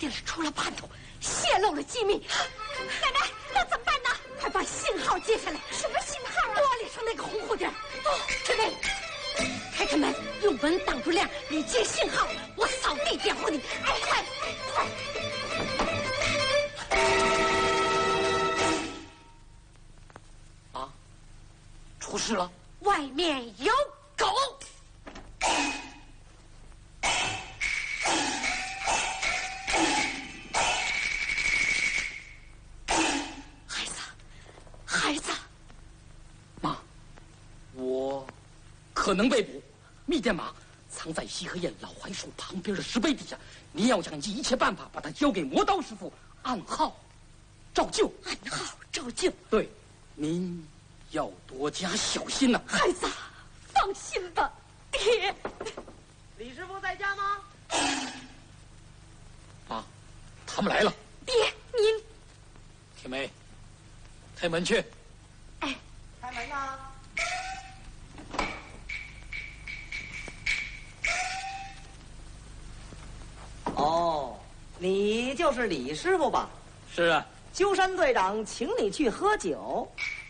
定是出了叛徒，泄露了机密。奶奶，那怎么办呢？快把信号接下来。什么信号啊？玻璃上那个红蝴蝶。哦，这位，开开门，用门挡住亮，你接信号，我扫地点火你。哎，快快！ 啊，出事了！ 外面有狗。孩子， 妈，我可能被捕。密电码藏在西河堰老槐树旁边的石碑底下，您要想尽一切办法把它交给磨刀师傅，暗号照旧。 暗号照旧。 对，您要多加小心呐。 孩子，放心吧，爹。 李师傅在家吗？ 妈，他们来了。 爹，您。 铁梅，开门去。 哎， 开门呐！哦，你就是李师傅吧？ 是啊。 鸠山队长请你去喝酒。